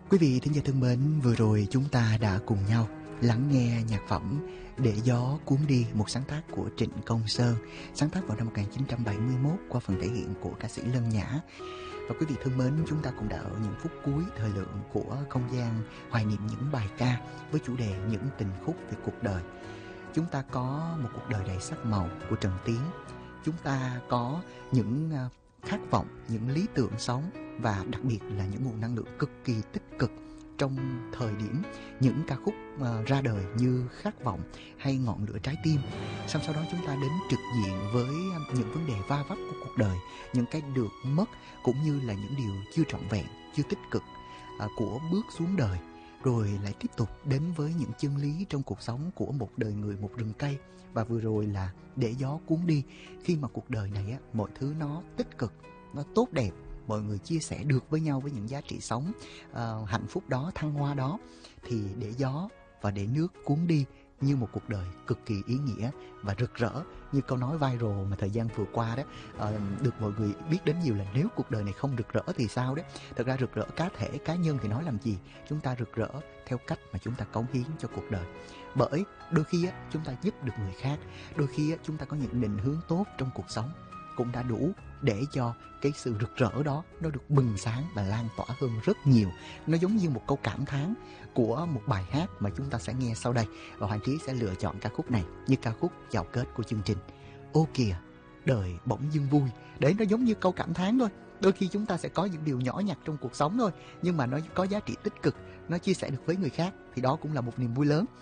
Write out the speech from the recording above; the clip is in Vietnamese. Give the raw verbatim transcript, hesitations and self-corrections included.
Quý vị thính giả thân mến, vừa rồi chúng ta đã cùng nhau lắng nghe nhạc phẩm Để gió cuốn đi, một sáng tác của Trịnh Công Sơn, sáng tác vào năm một nghìn chín trăm bảy mươi mốt qua phần thể hiện của ca sĩ Lân Nhã. Và quý vị thân mến, chúng ta cũng đã ở những phút cuối thời lượng của không gian hoài niệm những bài ca với chủ đề những tình khúc về cuộc đời. Chúng ta có một cuộc đời đầy sắc màu của Trần Tiến. Chúng ta có những khát vọng, những lý tưởng sống và đặc biệt là những nguồn năng lượng cực kỳ tích cực trong thời điểm những ca khúc uh, ra đời như Khát vọng hay Ngọn lửa trái tim. Xong sau đó chúng ta đến trực diện với những vấn đề va vấp của cuộc đời, những cái được mất cũng như là những điều chưa trọn vẹn, chưa tích cực uh, của bước xuống đời. Rồi lại tiếp tục đến với những chân lý trong cuộc sống của một đời người, một rừng cây. Và vừa rồi là Để gió cuốn đi, khi mà cuộc đời này á, mọi thứ nó tích cực, nó tốt đẹp, mọi người chia sẻ được với nhau với những giá trị sống uh, hạnh phúc đó, thăng hoa đó, thì để gió và để nước cuốn đi như một cuộc đời cực kỳ ý nghĩa và rực rỡ. Như câu nói viral mà thời gian vừa qua đó uh, được mọi người biết đến nhiều là nếu cuộc đời này không rực rỡ thì sao đấy. Thật ra rực rỡ cá thể, cá nhân thì nói làm gì, chúng ta rực rỡ theo cách mà chúng ta cống hiến cho cuộc đời. Bởi đôi khi á, chúng ta giúp được người khác, đôi khi á, chúng ta có những định hướng tốt trong cuộc sống cũng đã đủ để cho cái sự rực rỡ đó nó được bừng sáng và lan tỏa hơn rất nhiều. Nó giống như một câu cảm thán của một bài hát mà chúng ta sẽ nghe sau đây, và Hoàng Trí sẽ lựa chọn ca khúc này như ca khúc chào kết của chương trình. Ô kìa, đời bỗng dưng vui. Đấy, nó giống như câu cảm thán thôi. Đôi khi chúng ta sẽ có những điều nhỏ nhặt trong cuộc sống thôi, nhưng mà nó có giá trị tích cực, nó chia sẻ được với người khác thì đó cũng là một niềm vui lớn.